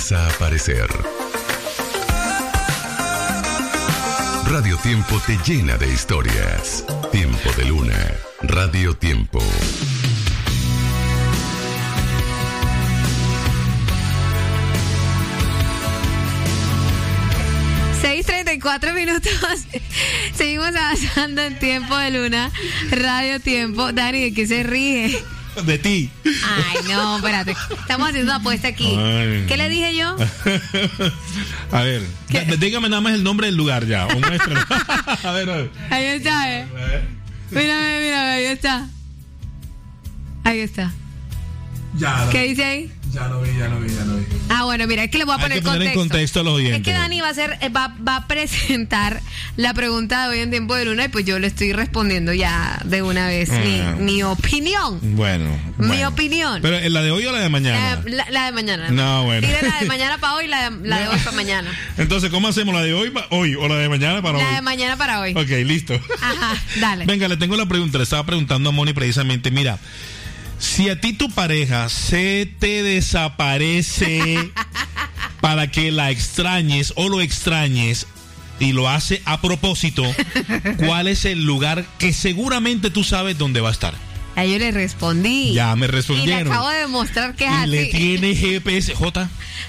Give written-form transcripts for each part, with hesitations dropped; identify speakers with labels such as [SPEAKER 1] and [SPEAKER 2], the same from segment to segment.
[SPEAKER 1] desaparecer. Radio Tiempo te llena de historias. Tiempo de Luna. Radio Tiempo.
[SPEAKER 2] Cuatro minutos. Seguimos avanzando en Tiempo de Luna, Radio Tiempo. Dani, ¿de qué se ríe?
[SPEAKER 3] De ti.
[SPEAKER 2] Ay, no, espérate. Estamos haciendo una apuesta aquí.
[SPEAKER 3] Ay.
[SPEAKER 2] ¿Qué le dije yo?
[SPEAKER 3] A ver, dígame nada más el nombre del lugar ya. A ver.
[SPEAKER 2] Ahí está, Mira, ahí está. Ahí está.
[SPEAKER 3] Ya.
[SPEAKER 2] ¿Qué dice ahí?
[SPEAKER 3] Ya lo vi.
[SPEAKER 2] Ah, bueno, mira, es que le voy a poner
[SPEAKER 3] en contexto a los oyentes.
[SPEAKER 2] Es que Dani va a presentar la pregunta de hoy en Tiempo de Luna y pues yo le estoy respondiendo ya de una vez mi opinión.
[SPEAKER 3] Bueno.
[SPEAKER 2] Mi opinión.
[SPEAKER 3] ¿Pero la de hoy o la de mañana?
[SPEAKER 2] La de mañana.
[SPEAKER 3] No, bueno.
[SPEAKER 2] Tire la de mañana para hoy y la de hoy para mañana.
[SPEAKER 3] Entonces, ¿cómo hacemos? ¿La de hoy o la de mañana para hoy?
[SPEAKER 2] La de mañana para hoy.
[SPEAKER 3] Ok, listo.
[SPEAKER 2] Ajá, dale.
[SPEAKER 3] Venga, le tengo la pregunta. Le estaba preguntando a Moni precisamente, mira, si a ti tu pareja se te desaparece para que la extrañes o lo extrañes y lo hace a propósito, ¿cuál es el lugar que seguramente tú sabes dónde va a estar?
[SPEAKER 2] Ya yo le respondí.
[SPEAKER 3] Ya me respondieron.
[SPEAKER 2] Y le acabo de demostrar que es así.
[SPEAKER 3] Le tiene GPS. Jota,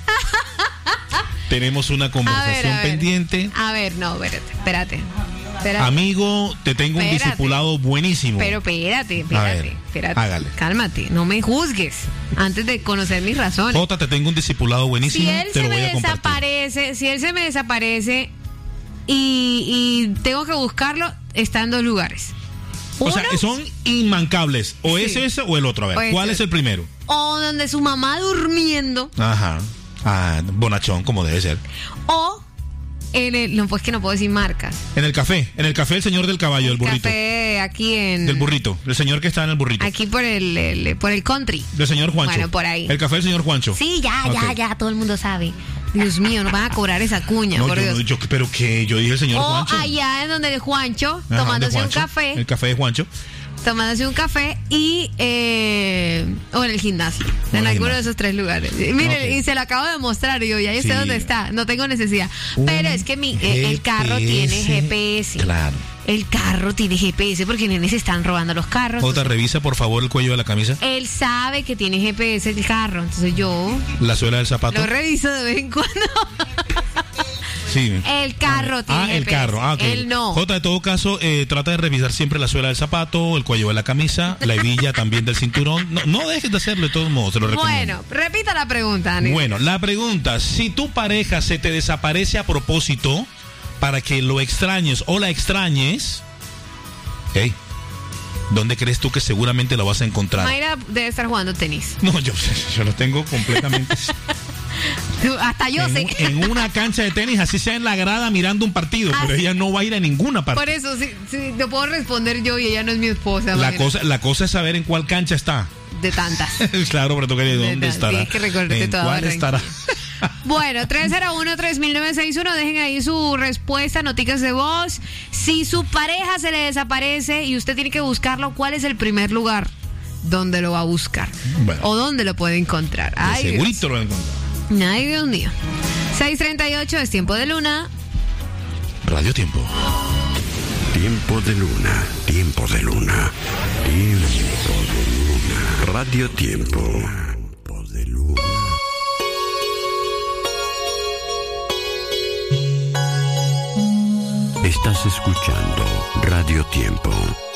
[SPEAKER 3] tenemos una conversación pendiente.
[SPEAKER 2] A ver, no, espérate.
[SPEAKER 3] Amigo, te tengo un discipulado buenísimo.
[SPEAKER 2] Pero espérate.
[SPEAKER 3] Hágale.
[SPEAKER 2] Cálmate, no me juzgues antes de conocer mis razones.
[SPEAKER 3] Jota, te tengo un discipulado buenísimo.
[SPEAKER 2] Si él se me desaparece y tengo que buscarlo, está en dos lugares.
[SPEAKER 3] O sea, son inmancables. O
[SPEAKER 2] sí.
[SPEAKER 3] es ese o el otro. A ver, ¿cuál es el primero?
[SPEAKER 2] O donde su mamá durmiendo.
[SPEAKER 3] Ajá. Bonachón, como debe ser.
[SPEAKER 2] O no, pues que no puedo decir marcas.
[SPEAKER 3] En el café el señor del caballo, el burrito.
[SPEAKER 2] Café aquí
[SPEAKER 3] del burrito, el señor que está en el burrito.
[SPEAKER 2] Aquí por el country.
[SPEAKER 3] Del señor Juancho.
[SPEAKER 2] Bueno, por ahí.
[SPEAKER 3] El café del señor Juancho.
[SPEAKER 2] Sí, ya, todo el mundo sabe. Dios mío, no van a cobrar esa cuña,
[SPEAKER 3] no,
[SPEAKER 2] por Dios.
[SPEAKER 3] Pero que yo dije el señor Juancho.
[SPEAKER 2] O allá es donde el Juancho, tomándose un café.
[SPEAKER 3] El café de Juancho.
[SPEAKER 2] Tomándose un café y o en el gimnasio, en alguno de esos tres lugares. Mire, y se lo acabo de mostrar y yo ya sé dónde está, no tengo necesidad. Pero es que el carro tiene GPS.
[SPEAKER 3] Claro.
[SPEAKER 2] El carro tiene GPS porque nenes se están robando los carros.
[SPEAKER 3] Jota, revisa por favor el cuello de la camisa.
[SPEAKER 2] Él sabe que tiene GPS el carro, entonces yo
[SPEAKER 3] la suela del zapato
[SPEAKER 2] lo reviso de vez en cuando.
[SPEAKER 3] Sí.
[SPEAKER 2] El carro tiene GPS.
[SPEAKER 3] El carro. Okay.
[SPEAKER 2] Él no.
[SPEAKER 3] Jota, de todo caso, trata de revisar siempre la suela del zapato, el cuello de la camisa, la hebilla también del cinturón. No dejes de hacerlo de todos modos, se lo recomiendo.
[SPEAKER 2] Bueno, repita la pregunta, Dani.
[SPEAKER 3] Bueno, la pregunta, si tu pareja se te desaparece a propósito para que lo extrañes o la extrañes, hey, ¿dónde crees tú que seguramente lo vas a encontrar?
[SPEAKER 2] Mayra debe estar jugando tenis.
[SPEAKER 3] No, yo lo tengo completamente...
[SPEAKER 2] Hasta yo sé.
[SPEAKER 3] En una cancha de tenis, así sea en la grada mirando un partido, pero ella no va a ir a ninguna parte.
[SPEAKER 2] Por eso, sí, no puedo responder yo y ella no es mi esposa.
[SPEAKER 3] La cosa es saber en cuál cancha está.
[SPEAKER 2] De tantas.
[SPEAKER 3] Claro, pero tú querías dónde estará.
[SPEAKER 2] Tienes que recordarte toda
[SPEAKER 3] ¿cuál estará?
[SPEAKER 2] Bueno, 301-3961, dejen ahí su respuesta, noticas de voz. Si su pareja se le desaparece y usted tiene que buscarlo, ¿cuál es el primer lugar donde lo va a buscar?
[SPEAKER 3] Bueno,
[SPEAKER 2] o dónde lo puede encontrar. Ay,
[SPEAKER 3] segurito
[SPEAKER 2] Dios.
[SPEAKER 3] lo va a encontrar.
[SPEAKER 2] Ay, Dios mío. 6:38 es Tiempo de Luna.
[SPEAKER 3] Radio Tiempo.
[SPEAKER 1] Tiempo de Luna. Tiempo de Luna. Tiempo de Luna. Radio Tiempo. Tiempo de Luna. Estás escuchando Radio Tiempo.